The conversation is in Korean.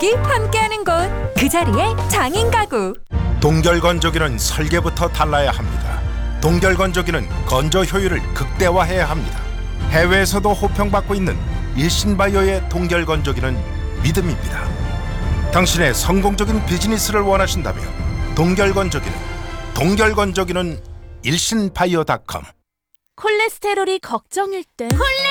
가족이 함께하는 곳, 그 자리에 장인 가구. 동결건조기는 설계부터 달라야 합니다. 동결건조기는 건조 효율을 극대화해야 합니다. 해외에서도 호평받고 있는 일신바이오의 동결건조기는 믿음입니다. 당신의 성공적인 비즈니스를 원하신다면 동결건조기는 일신바이오닷컴. 콜레스테롤이 걱정일 땐